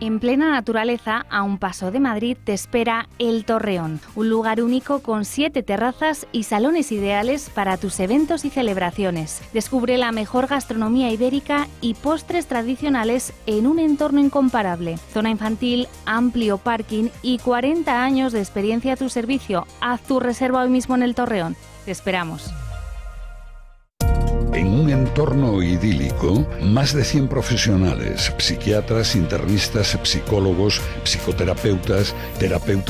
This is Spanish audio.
En plena naturaleza, a un paso de Madrid, te espera El Torreón, un lugar único con 7 terrazas y salones ideales para tus eventos y celebraciones. Descubre la mejor gastronomía ibérica y postres tradicionales en un entorno incomparable. Zona infantil, amplio parking y 40 años de experiencia a tu servicio. Haz tu reserva hoy mismo en El Torreón. Te esperamos. En un entorno idílico, más de 100 profesionales, psiquiatras, internistas, psicólogos, psicoterapeutas, terapeutas